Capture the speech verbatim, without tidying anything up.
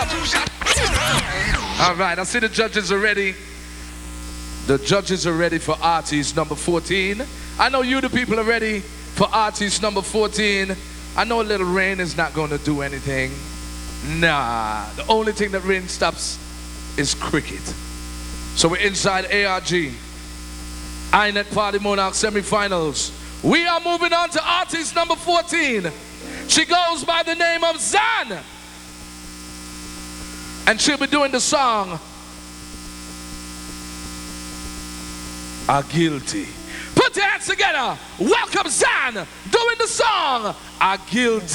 All right, I see the judges are ready. The judges are ready for artist number fourteen. I know you, the people, are ready for artist number fourteen. I know a little rain is not going to do anything. Nah, the only thing that rain stops is cricket. So we're inside A R G. I N E T Party Monarch semifinals. We are moving on to artist number fourteen. She goes by the name of Zan. And she'll be doing the song Are Guilty. Put your hands together. Welcome Zan doing the song Are Guilty.